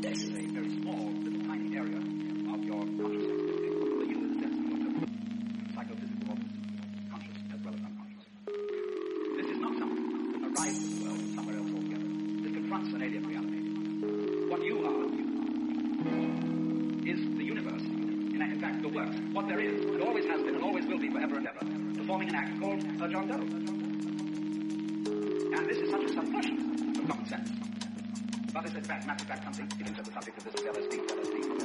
This is a very small, little tiny area of your consciousness. For you, in the sense of your psychophysical organism, conscious as well as unconscious. This is not something that arrives in the world somewhere else altogether. This confronts an alien reality. What you are is the universe. In fact, the works, what there is, and always has been, and always will be forever and ever, performing an act called a John Doe. And this is such a subversion of common sense. But it's in fact, matter of fact, something, it is the subject of this LSD.